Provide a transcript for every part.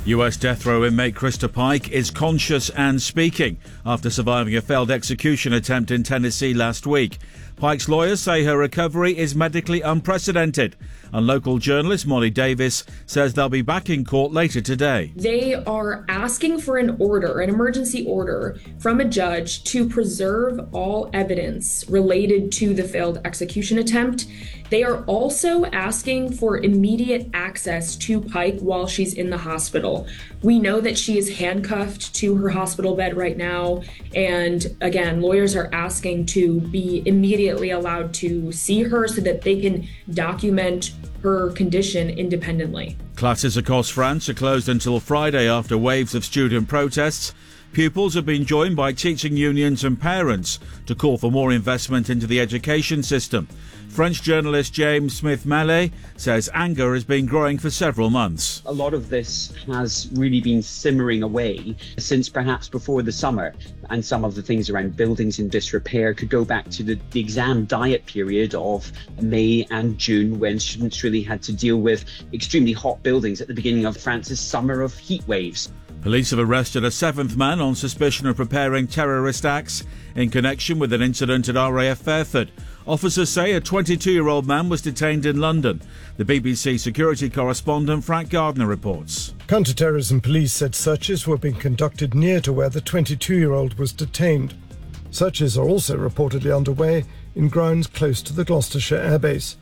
US death row inmate Krista Pike is conscious and speaking after surviving a failed execution attempt in Tennessee last week. Pike's lawyers say her recovery is medically unprecedented, and local journalist Molly Davis says they'll be back in court later today. They are asking for an emergency order from a judge to preserve all evidence related to the failed execution attempt. They are also asking for immediate access to Pike while she's in the hospital. We know that she is handcuffed to her hospital bed right now. And again, lawyers are asking to be immediately allowed to see her so that they can document her condition independently. Classes across France are closed until Friday after waves of student protests. Pupils have been joined by teaching unions and parents to call for more investment into the education system. French journalist James Smith-Mallet says anger has been growing for several months. A lot of this has really been simmering away since perhaps before the summer, and some of the things around buildings in disrepair could go back to the exam diet period of May and June, when students really had to deal with extremely hot buildings at the beginning of France's summer of heat waves. Police have arrested a seventh man on suspicion of preparing terrorist acts in connection with an incident at RAF Fairford. Officers say a 22-year-old man was detained in London. The BBC security correspondent Frank Gardner reports. Counter-terrorism police said searches were being conducted near to where the 22-year-old was detained. Searches are also reportedly underway in grounds close to the Gloucestershire airbase.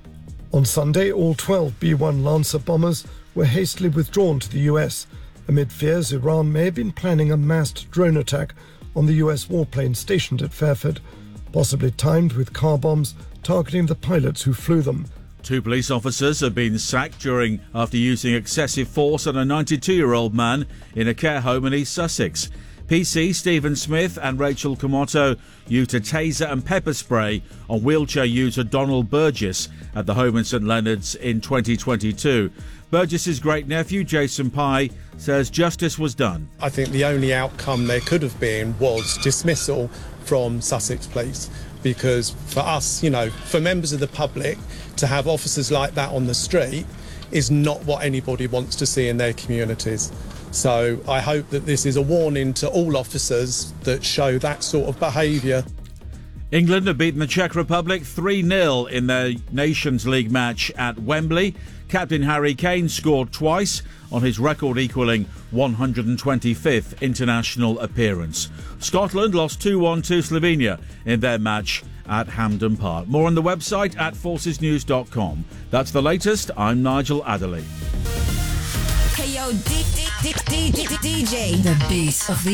On Sunday, all 12 B-1 Lancer bombers were hastily withdrawn to the US, amid fears Iran may have been planning a massed drone attack on the US warplane stationed at Fairford, possibly timed with car bombs targeting the pilots who flew them. 2 police officers have been sacked after using excessive force on a 92-year-old man in a care home in East Sussex. PC Stephen Smith and Rachel Komoto used a taser and pepper spray on wheelchair user Donald Burgess at the home in St Leonard's in 2022. Burgess's great-nephew Jason Pye says justice was done. I think the only outcome there could have been was dismissal from Sussex Police, because for us, for members of the public to have officers like that on the street is not what anybody wants to see in their communities. So I hope that this is a warning to all officers that show that sort of behaviour. England have beaten the Czech Republic 3-0 in their Nations League match at Wembley. Captain Harry Kane scored twice on his record-equalling 125th international appearance. Scotland lost 2-1 to Slovenia in their match at Hampden Park. More on the website at forcesnews.com. That's the latest. I'm Nigel Adderley. Hey yo, DJ, the beast of the